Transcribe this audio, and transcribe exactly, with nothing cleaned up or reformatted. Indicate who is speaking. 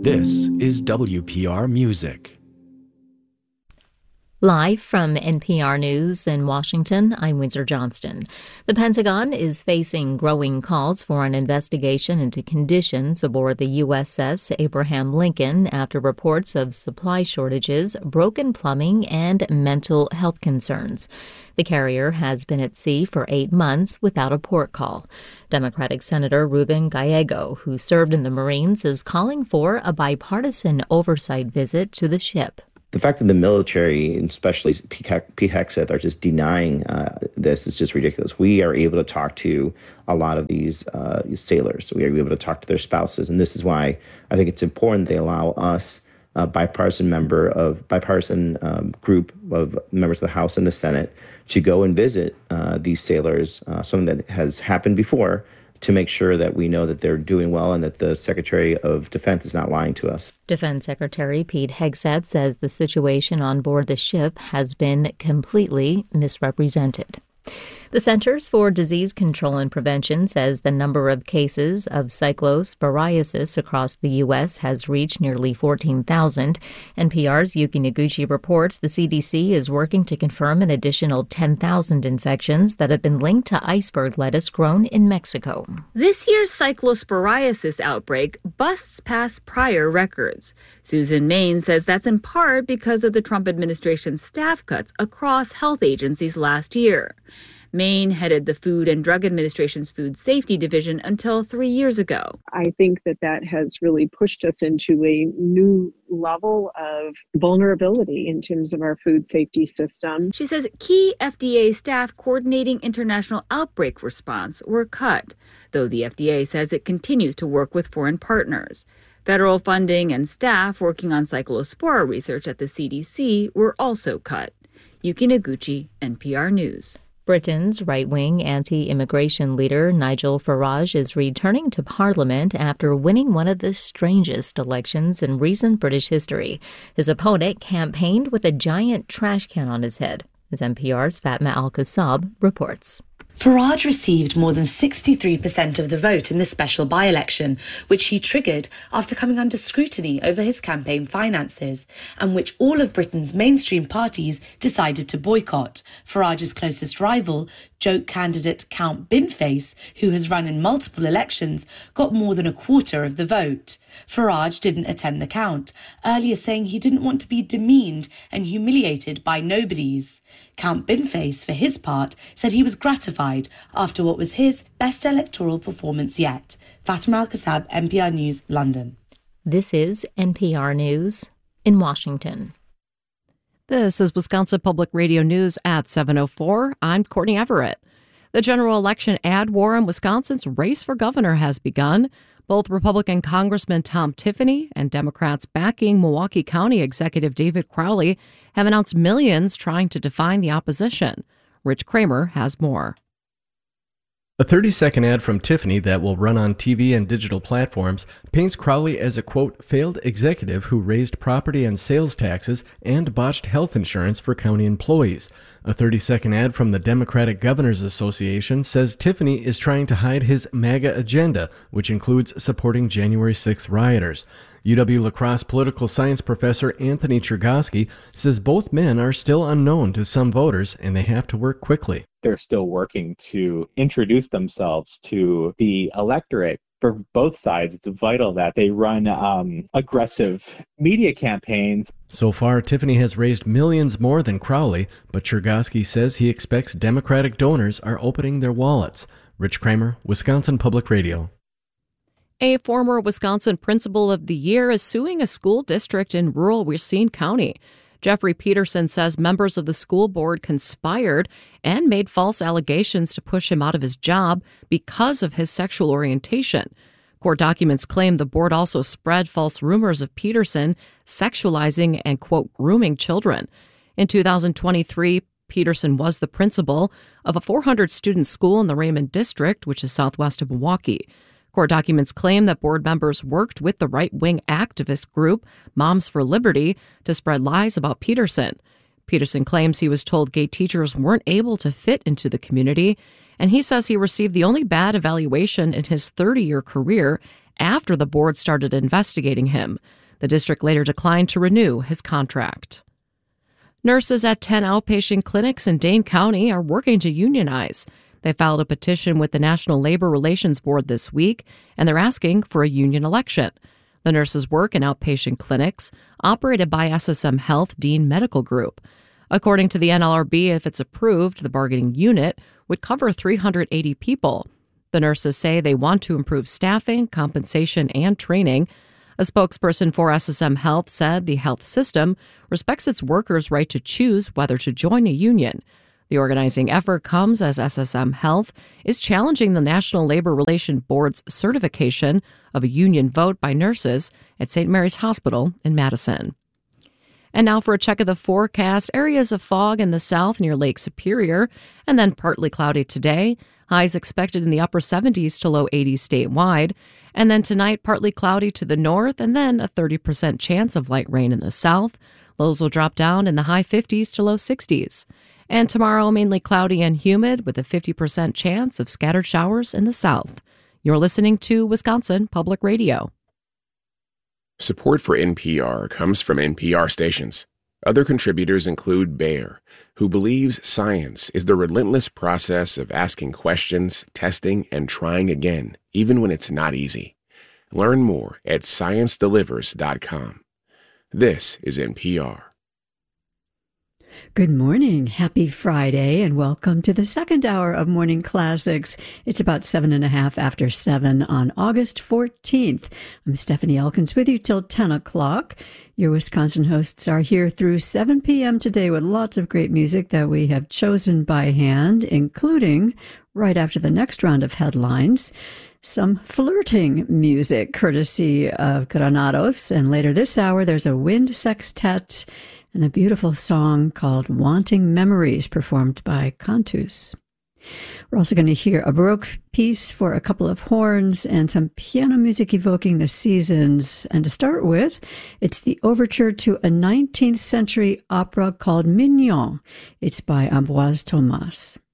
Speaker 1: This is W P R Music.
Speaker 2: Live from N P R News in Washington, I'm Windsor Johnston. The Pentagon is facing growing calls for an investigation into conditions aboard the U S S Abraham Lincoln after reports of supply shortages, broken plumbing, and mental health concerns. The carrier has been at sea for eight months without a port call. Democratic Senator Ruben Gallego, who served in the Marines, is calling for a bipartisan oversight visit to the ship.
Speaker 3: The fact that the military, and especially Pete Hegseth, are just denying uh, this is just ridiculous. We are able to talk to a lot of these uh, sailors. We are able to talk to their spouses. And this is why I think it's important they allow us, a bipartisan member of bipartisan um, group of members of the House and the Senate, to go and visit uh, these sailors, uh, something that has happened before, to make sure that we know that they're doing well and that the Secretary of Defense is not lying to us.
Speaker 2: Defense Secretary Pete Hegseth says the situation on board the ship has been completely misrepresented. The Centers for Disease Control and Prevention says the number of cases of cyclosporiasis across the U S has reached nearly fourteen thousand. N P R's Yuki Noguchi reports the C D C is working to confirm an additional ten thousand infections that have been linked to iceberg lettuce grown in Mexico.
Speaker 4: This year's cyclosporiasis outbreak busts past prior records. Susan Main says that's in part because of the Trump administration's staff cuts across health agencies last year. Maine headed the Food and Drug Administration's Food Safety Division until three years ago.
Speaker 5: I think that that has really pushed us into a new level of vulnerability in terms of our food safety system.
Speaker 4: She says key F D A staff coordinating international outbreak response were cut, though the F D A says it continues to work with foreign partners. Federal funding and staff working on cyclospora research at the C D C were also cut. Yuki Noguchi, N P R News.
Speaker 2: Britain's right-wing anti-immigration leader Nigel Farage is returning to Parliament after winning one of the strangest elections in recent British history. His opponent campaigned with a giant trash can on his head, as N P R's Fatma Al-Kassab reports.
Speaker 6: Farage received more than sixty-three percent of the vote in the special by-election, which he triggered after coming under scrutiny over his campaign finances, and which all of Britain's mainstream parties decided to boycott. Farage's closest rival, joke candidate Count Binface, who has run in multiple elections, got more than a quarter of the vote. Farage didn't attend the count, earlier saying he didn't want to be demeaned and humiliated by nobodies. Count Binface, for his part, said he was gratified after what was his best electoral performance yet. Fatima Al-Kassab, N P R News, London.
Speaker 2: This is N P R News in Washington.
Speaker 7: This is Wisconsin Public Radio News at seven oh four. I'm Courtney Everett. The general election ad war in Wisconsin's race for governor has begun. Both Republican Congressman Tom Tiffany and Democrats backing Milwaukee County Executive David Crowley have announced millions trying to define the opposition. Rich Kramer has more.
Speaker 8: A thirty-second ad from Tiffany that will run on T V and digital platforms paints Crowley as a, quote, failed executive who raised property and sales taxes and botched health insurance for county employees. A thirty-second ad from the Democratic Governors Association says Tiffany is trying to hide his MAGA agenda, which includes supporting January sixth rioters. U W-La Crosse political science professor Anthony Chergosky says both men are still unknown to some voters and they have to work quickly.
Speaker 9: They're still working to introduce themselves to the electorate. For both sides, it's vital that they run um, aggressive media campaigns.
Speaker 8: So far, Tiffany has raised millions more than Crowley, but Chergosky says he expects Democratic donors are opening their wallets. Rich Kramer, Wisconsin Public Radio.
Speaker 7: A former Wisconsin Principal of the Year is suing a school district in rural Racine County. Jeffrey Peterson says members of the school board conspired and made false allegations to push him out of his job because of his sexual orientation. Court documents claim the board also spread false rumors of Peterson sexualizing and, quote, grooming children. In two thousand twenty-three, Peterson was the principal of a four hundred student school in the Raymond District, which is southwest of Milwaukee. Court documents claim that board members worked with the right-wing activist group Moms for Liberty to spread lies about Peterson. Peterson claims he was told gay teachers weren't able to fit into the community, and he says he received the only bad evaluation in his thirty-year career after the board started investigating him. The district later declined to renew his contract. Nurses at ten outpatient clinics in Dane County are working to unionize. They filed a petition with the National Labor Relations Board this week, and they're asking for a union election. The nurses work in outpatient clinics operated by S S M Health Dean Medical Group. According to the N L R B, if it's approved, the bargaining unit would cover three hundred eighty people. The nurses say they want to improve staffing, compensation, and training. A spokesperson for S S M Health said the health system respects its workers' right to choose whether to join a union. The organizing effort comes as S S M Health is challenging the National Labor Relations Board's certification of a union vote by nurses at Saint Mary's Hospital in Madison. And now for a check of the forecast. Areas of fog in the south near Lake Superior, and then partly cloudy today. Highs expected in the upper seventies to low eighties statewide. And then tonight, partly cloudy to the north, and then a thirty percent chance of light rain in the south. Lows will drop down in the high fifties to low sixties. And tomorrow, mainly cloudy and humid with a fifty percent chance of scattered showers in the south. You're listening to Wisconsin Public Radio.
Speaker 10: Support for N P R comes from N P R stations. Other contributors include Bayer, who believes science is the relentless process of asking questions, testing, and trying again, even when it's not easy. Learn more at science delivers dot com. This is N P R.
Speaker 11: Good morning. Happy Friday, and welcome to the second hour of Morning Classics. It's about seven and a half after seven on August fourteenth. I'm Stephanie Elkins with you till ten o'clock. Your Wisconsin hosts are here through seven p.m. today with lots of great music that we have chosen by hand, including, right after the next round of headlines, some flirting music courtesy of Granados. And later this hour, there's a wind sextet and a beautiful song called Wanting Memories, performed by Cantus. We're also going to hear a Baroque piece for a couple of horns and some piano music evoking the seasons. And to start with, it's the overture to a nineteenth century opera called Mignon. It's by Ambroise Thomas.